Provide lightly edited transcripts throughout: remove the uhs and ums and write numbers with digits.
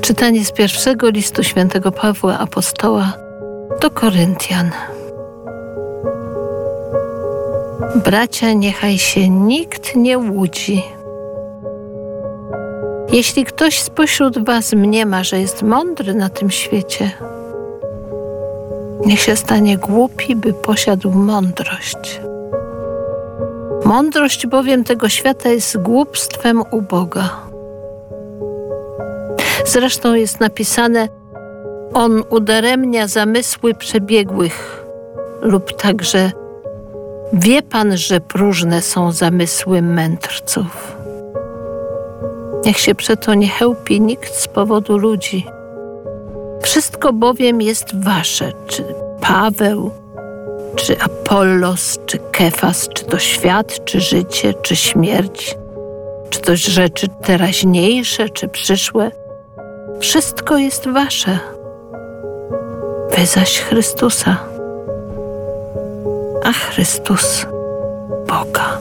Czytanie z pierwszego listu świętego Pawła Apostoła do Koryntian. Bracia, niechaj się nikt nie łudzi. Jeśli ktoś spośród was mniema, że jest mądry na tym świecie, niech się stanie głupi, by posiadł mądrość. Mądrość bowiem tego świata jest głupstwem u Boga. Zresztą jest napisane: On udaremnia zamysły przebiegłych, lub także: Wie Pan, że próżne są zamysły mędrców. Niech się przeto nie chełpi nikt z powodu ludzi. Wszystko bowiem jest wasze, czy Paweł, czy Apollos, czy Kefas, czy to świat, czy życie, czy śmierć, czy to rzeczy teraźniejsze, czy przyszłe. Wszystko jest wasze. Wy zaś Chrystusa, a Chrystus Boga.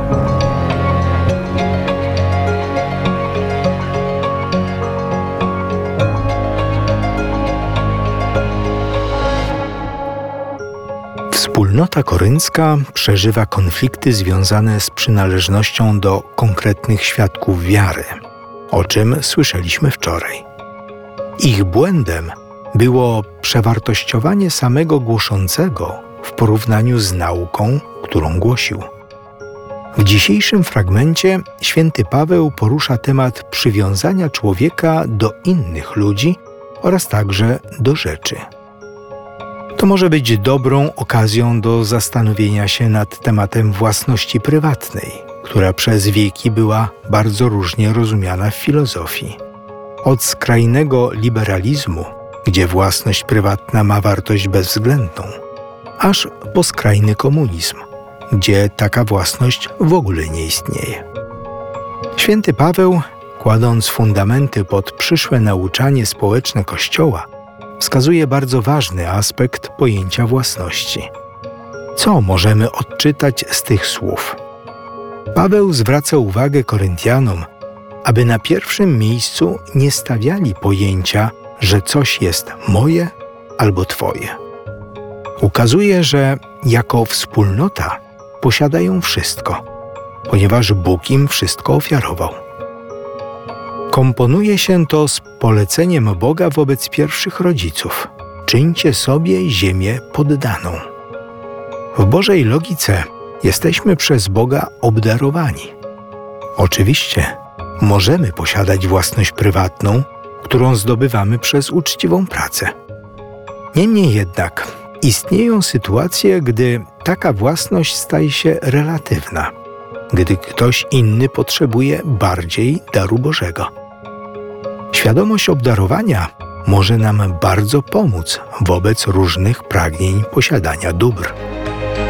Wspólnota koryncka przeżywa konflikty związane z przynależnością do konkretnych świadków wiary, o czym słyszeliśmy wczoraj. Ich błędem było przewartościowanie samego głoszącego w porównaniu z nauką, którą głosił. W dzisiejszym fragmencie święty Paweł porusza temat przywiązania człowieka do innych ludzi oraz także do rzeczy. To może być dobrą okazją do zastanowienia się nad tematem własności prywatnej, która przez wieki była bardzo różnie rozumiana w filozofii. Od skrajnego liberalizmu, gdzie własność prywatna ma wartość bezwzględną, aż po skrajny komunizm, gdzie taka własność w ogóle nie istnieje. Święty Paweł, kładąc fundamenty pod przyszłe nauczanie społeczne Kościoła, wskazuje bardzo ważny aspekt pojęcia własności. Co możemy odczytać z tych słów? Paweł zwraca uwagę Koryntianom, aby na pierwszym miejscu nie stawiali pojęcia, że coś jest moje albo twoje. Ukazuje, że jako wspólnota posiadają wszystko, ponieważ Bóg im wszystko ofiarował. Komponuje się to z poleceniem Boga wobec pierwszych rodziców: czyńcie sobie ziemię poddaną. W Bożej logice jesteśmy przez Boga obdarowani. Oczywiście możemy posiadać własność prywatną, którą zdobywamy przez uczciwą pracę. Niemniej jednak istnieją sytuacje, gdy taka własność staje się relatywna, gdy ktoś inny potrzebuje bardziej daru Bożego. Świadomość obdarowania może nam bardzo pomóc wobec różnych pragnień posiadania dóbr.